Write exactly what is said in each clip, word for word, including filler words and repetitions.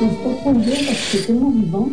pense pas trop bien parce que c'est tellement vivant.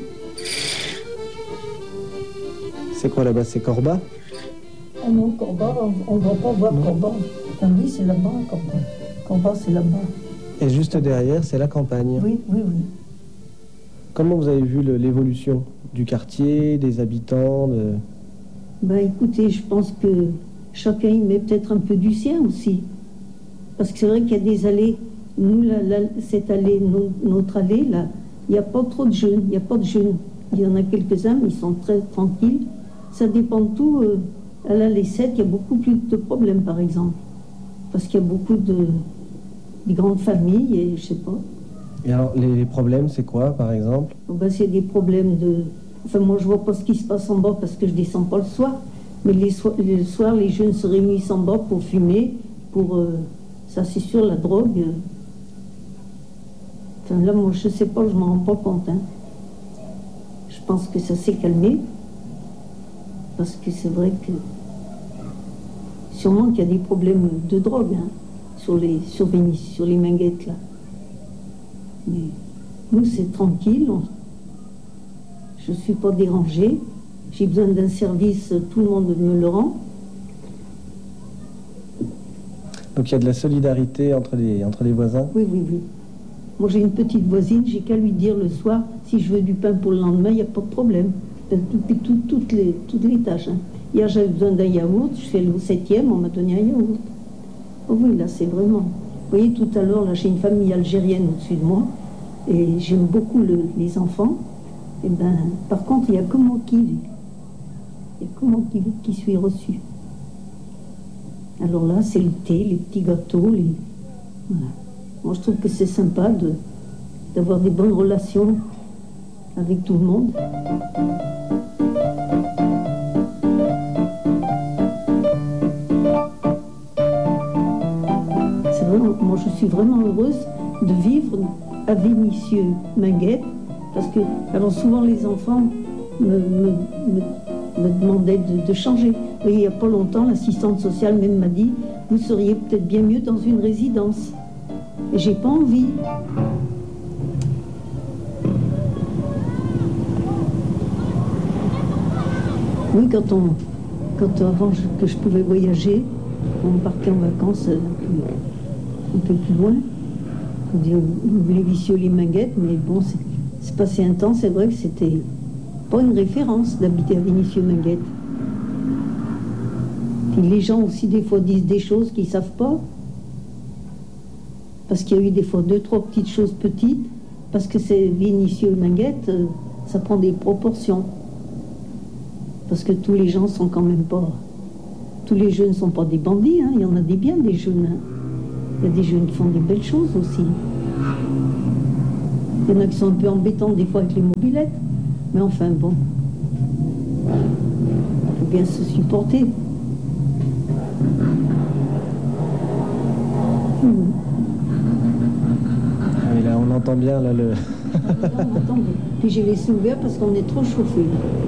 C'est quoi là-bas? C'est Corba? Ah non, Corba, on ne va pas voir non. Corba. Ah oui, c'est là-bas, Corba. Corba, c'est là-bas. Et juste derrière, c'est la campagne? Oui, oui, oui. Comment vous avez vu le, l'évolution du quartier, des habitants de... Ben écoutez, je pense que chacun y met peut-être un peu du sien aussi. Parce que c'est vrai qu'il y a des allées, nous, la, la, cette allée, no, notre allée, là, il n'y a pas trop de jeunes, il n'y a pas de jeunes. Il y en a quelques-uns, mais ils sont très tranquilles. Ça dépend de tout. Euh, à l'allée sept, il y a beaucoup plus de problèmes, par exemple. Parce qu'il y a beaucoup de, de grandes familles, et je sais pas. Et alors, les, les problèmes, c'est quoi, par exemple? Ben, c'est des problèmes de... Enfin, moi, je vois pas ce qui se passe en bas parce que je descends pas le soir. Mais les so- le soir, les jeunes se réunissent en bas pour fumer, pour... Euh, ça, c'est sûr, la drogue. Euh... Enfin, là, moi, je sais pas, je m'en rends pas compte. Hein. Je pense que ça s'est calmé. Parce que c'est vrai que... Sûrement qu'il y a des problèmes de drogue, hein, sur les, sur les, sur les Minguettes, là. Mais nous, c'est tranquille. On... Je ne suis pas dérangée. J'ai besoin d'un service, tout le monde me le rend. Donc il y a de la solidarité entre les, entre les voisins? Oui, oui, oui. Moi, j'ai une petite voisine, j'ai qu'à lui dire le soir, si je veux du pain pour le lendemain, il n'y a pas de problème. Tout, tout, toutes, les, toutes les tâches. Hein. Hier, j'avais besoin d'un yaourt, je suis allée au septième, on m'a donné un yaourt. Oh oui, là, c'est vraiment... Vous voyez, tout à l'heure, là, j'ai une famille algérienne au-dessus de moi, et j'aime beaucoup le, les enfants. Et ben, par contre, il n'y a que moi qui vis. Il n'y a que moi qui, qui suis reçue. Alors là, c'est le thé, les petits gâteaux, les... Voilà. Moi, je trouve que c'est sympa de, d'avoir des bonnes relations avec tout le monde. C'est vraiment, moi, je suis vraiment heureuse de vivre à Vénissieux-Minguettes, parce que, alors souvent, les enfants me, me, me, me demandaient de, de changer. Vous voyez, il n'y a pas longtemps, l'assistante sociale même m'a dit, vous seriez peut-être bien mieux dans une résidence. Et j'ai pas envie. Oui, quand on, quand avant je, que je pouvais voyager, on partait en vacances un peu, un peu plus loin. On dit les Vicieux, les Minguettes, mais bon, c'est, c'est passé un temps, c'est vrai que c'était pas une référence d'habiter à Vénissieux-Minguettes. Puis les gens aussi, des fois, disent des choses qu'ils savent pas. Parce qu'il y a eu des fois deux, trois petites choses petites, parce que c'est Vénissieux-Minguettes, euh, ça prend des proportions. Parce que tous les gens sont quand même pas... Tous les jeunes ne sont pas des bandits, hein. Il y en a des biens, des jeunes. Hein. Il y a des jeunes qui font des belles choses aussi. Il y en a qui sont un peu embêtants des fois avec les mobilettes. Mais enfin, bon. Il faut bien se supporter. Mmh. Et là, on entend bien, là, le... on entend bien. Puis j'ai laissé ouvert parce qu'on est trop chauffé.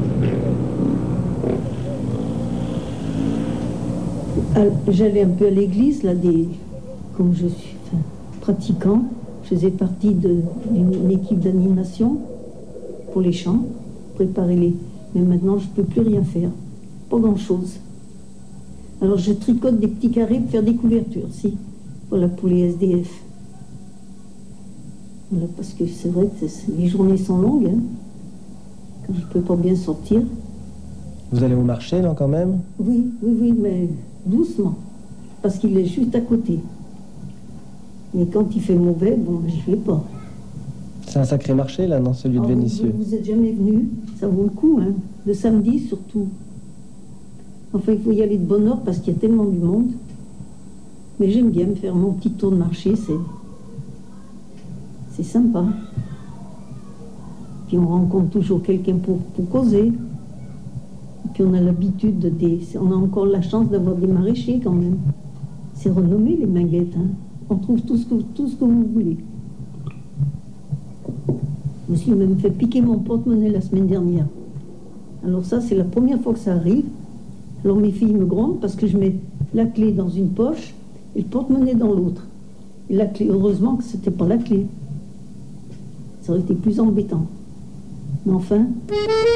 J'allais un peu à l'église, là, des... comme je suis enfin, pratiquant. Je faisais partie de, d'une équipe d'animation pour les chants, préparer les... Mais maintenant, je ne peux plus rien faire. Pas grand-chose. Alors, je tricote des petits carrés pour faire des couvertures, si. Voilà, pour les S D F. Voilà, parce que c'est vrai que c'est, les journées sont longues, hein, quand je ne peux pas bien sortir. Vous allez au marché, là, quand même? Oui, oui, oui, mais doucement, parce qu'il est juste à côté. Mais quand il fait mauvais, bon, je ne vais pas. C'est un sacré marché, là, non, celui de Vénissieux? Vous, vous êtes jamais venu, ça vaut le coup, hein, le samedi surtout. Enfin, il faut y aller de bonne heure parce qu'il y a tellement du monde. Mais j'aime bien me faire mon petit tour de marché, c'est... C'est sympa. Puis on rencontre toujours quelqu'un pour, pour causer. Et puis on a l'habitude de des... On a encore la chance d'avoir des maraîchers quand même. C'est renommé les Minguettes, hein. On trouve tout ce que, tout ce que vous voulez. Je me suis même fait piquer mon porte-monnaie la semaine dernière. Alors ça, c'est la première fois que ça arrive. Alors mes filles me grondent parce que je mets la clé dans une poche et le porte-monnaie dans l'autre. Et la clé, heureusement que c'était pas la clé. Ça aurait été plus embêtant. Mais enfin...